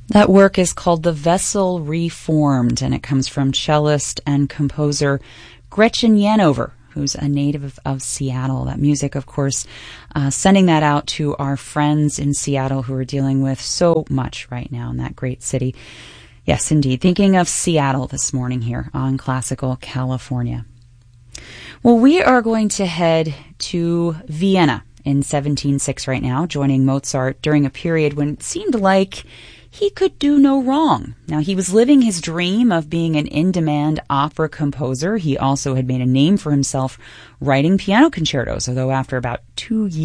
That work is called The Vessel Reformed, and it comes from cellist and composer Gretchen Yanover, who's a native of Seattle. That music, of course, sending that out to our friends in Seattle who are dealing with so much right now in that great city. Yes, indeed. Thinking of Seattle this morning here on Classical California. Well, we are going to head to Vienna in 1706 right now, joining Mozart during a period when it seemed like he could do no wrong. Now, he was living his dream of being an in-demand opera composer. He also had made a name for himself writing piano concertos, although after about 2 years